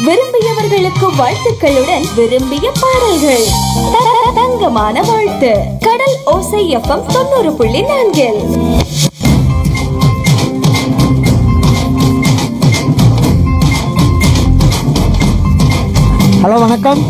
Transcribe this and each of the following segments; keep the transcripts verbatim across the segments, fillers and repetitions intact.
விரும்பியவர்களுக்கு வாழ்த்துக்களுடன் விரும்பிய பாடல்கள். த- தங்கமான வாழ்த்து. கடல் ஓசை எஃப்எம் தொண்ணூறு புள்ளி நான்கில். ஹலோ, வணக்கம்.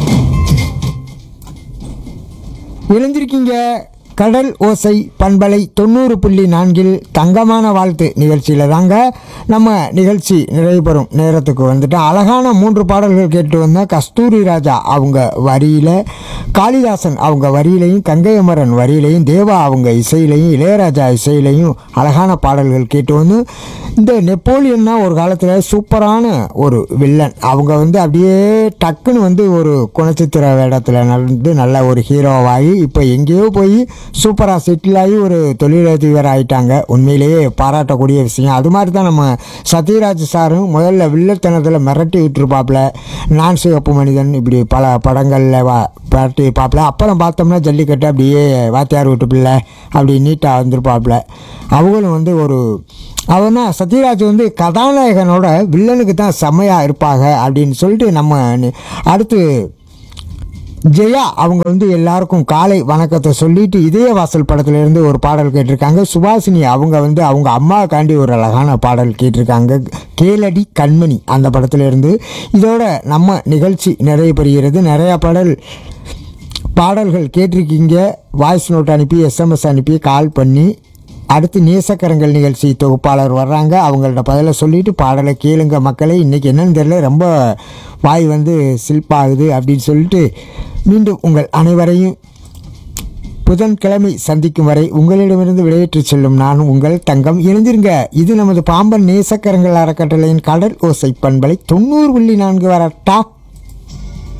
இணைஞ்சிருக்கீங்க கடல் ஓசை பண்பலை தொண்ணூறு புள்ளி நான்கில் தங்கமான வாழ்த்து நிகழ்ச்சியில் தாங்க. நம்ம நிகழ்ச்சி நிறைவு பெறும் நேரத்துக்கு வந்துட்டு அழகான மூன்று பாடல்கள் கேட்டு வந்தோம். கஸ்தூரி ராஜா அவங்க வரியில், காளிதாசன் அவங்க வரியிலையும், கங்கையமரன் வரியிலையும், தேவா அவங்க இசையிலையும், இளையராஜா இசையிலையும் அழகான பாடல்கள் கேட்டு வந்தோம். இந்த நெப்போலியன்னா ஒரு காலத்தில் சூப்பரான ஒரு வில்லன். அவங்க வந்து அப்படியே டக்குன்னு வந்து ஒரு குணச்சித்திர வேடத்தில் நடந்து நல்ல ஒரு ஹீரோவாகி இப்போ எங்கேயோ போய் சூப்பராக செட்டில் ஆகி ஒரு தொழிலதிபர் ஆகிட்டாங்க. உண்மையிலேயே பாராட்டக்கூடிய விஷயம். அது மாதிரி தான் நம்ம சத்யராஜ் சாரும் முதல்ல வில்லத்தனத்தில் மிரட்டி விட்டுருப்பாப்புல. நான் சிவப்பு மனிதன் இப்படி பல படங்களில் வா மிரட்டி இருப்பாப்புல. அப்புறம் பார்த்தோம்னா ஜல்லிக்கட்டு அப்படியே வாத்தியார் வீட்டு பிள்ளை அப்படி நீட்டாக வந்திருப்பாப்புல. அவங்களும் வந்து ஒரு அவனா சத்யராஜ் வந்து கதாநாயகனோட வில்லனுக்கு தான் செம்மையாக இருப்பாங்க அப்படின்னு சொல்லிட்டு நம்ம அடுத்து ஜெயா அவங்க வந்து எல்லாருக்கும் காலை வணக்கத்தை சொல்லிட்டு இதய வாசல் படத்துலேருந்து ஒரு பாடல் கேட்டிருக்காங்க. சுபாஷினி அவங்க வந்து அவங்க அம்மாவுக்காண்டி ஒரு அழகான பாடல் கேட்டிருக்காங்க, கேளடி கண்மணி அந்த படத்துலேருந்து. இதோட நம்ம நிகழ்ச்சி நிறைவு பெறுகிறது. நிறையா பாடல் பாடல்கள் கேட்டிருக்கீங்க. வாய்ஸ் நோட் அனுப்பி, எஸ்எம்எஸ் அனுப்பி, கால் பண்ணி. அடுத்து நேசக்கரங்கள் நிகழ்ச்சி தொகுப்பாளர் வர்றாங்க. அவங்கள்ட்ட பதிலை சொல்லிவிட்டு பாடலை கேளுங்க மக்களே. இன்றைக்கி என்னன்னு தெரியல, ரொம்ப வாய் வந்து சில்பாகுது அப்படின்னு சொல்லிட்டு மீண்டும் உங்கள் அனைவரையும் புதன்கிழமை சந்திக்கும் வரை உங்களிடமிருந்து விடைபெற்று செல்லும் நான் உங்கள் தங்கம். இணைந்திருங்க. இது நமது பாம்பன் நேசக்கரங்கள் அறக்கட்டளையின் கடல் ஓசை பண்பலை தொண்ணூறு புள்ளி நான்கு. வரட்டா.